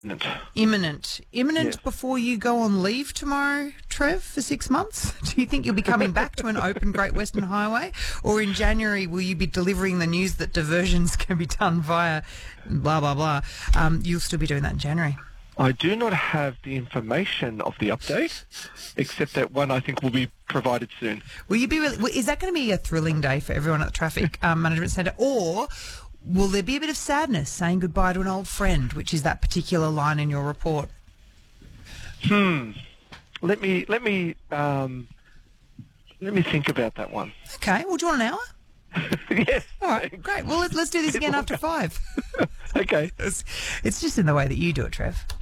Imminent Yes. before you go on leave tomorrow, Trev, for 6 months? Do you think you'll be coming back to an open Great Western Highway? Or in January, will you be delivering the news that diversions can be done via blah, blah, blah? You'll still be doing that in January. I do not have the information of the update, except that one I think will be provided soon. Will you be? Is that going to be a thrilling day for everyone at the Traffic Management Centre? Or will there be a bit of sadness saying goodbye to an old friend, which is that particular line in your report? Let me think about that one. Okay. Well, do you want an hour? Yes. All right. Great. Well, let's do this again after 5. Okay. It's just in the way that you do it, Trev.